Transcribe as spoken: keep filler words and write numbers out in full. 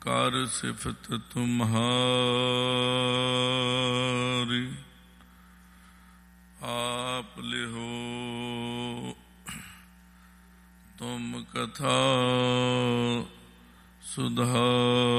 कर सिफत तुम्हारी। आप लिहो तुम कथा सुधारी।